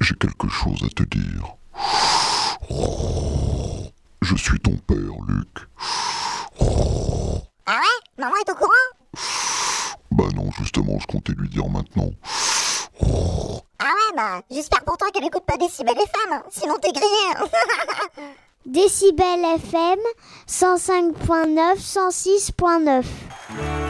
j'ai quelque chose à te dire. Je suis ton père, Luc. Ah ouais? Maman est au courant? Bah non, justement, je comptais lui dire maintenant. Ah ouais, bah, j'espère pour toi qu'elle écoute pas Décibel FM, sinon t'es grillé. Décibel FM 105.9, 106.9.